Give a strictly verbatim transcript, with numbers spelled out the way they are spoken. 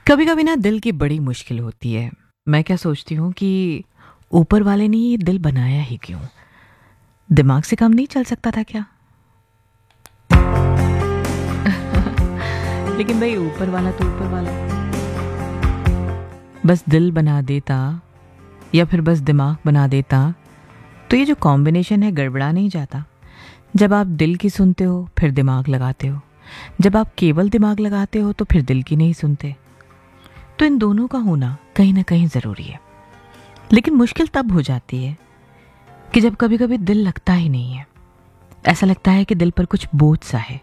कभी कभी ना दिल की बड़ी मुश्किल होती है। मैं क्या सोचती हूँ कि ऊपर वाले ने ये दिल बनाया ही क्यों? दिमाग से काम नहीं चल सकता था क्या? लेकिन भाई ऊपर वाला तो ऊपर वाला, बस दिल बना देता या फिर बस दिमाग बना देता तो ये जो कॉम्बिनेशन है गड़बड़ा नहीं जाता। जब आप दिल की सुनते हो फिर दिमाग लगाते हो, जब आप केवल दिमाग लगाते हो तो फिर दिल की नहीं सुनते। तो इन दोनों का होना कहीं ना कहीं ज़रूरी है। लेकिन मुश्किल तब हो जाती है कि जब कभी कभी दिल लगता ही नहीं है। ऐसा लगता है कि दिल पर कुछ बोझ सा है,